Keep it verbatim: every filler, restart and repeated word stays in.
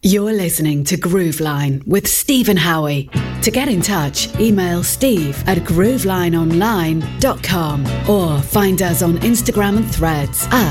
You're listening to Grooveline with Steve and Howie. To get in touch, email steve at groovelineonline dot com or find us on Instagram and Threads at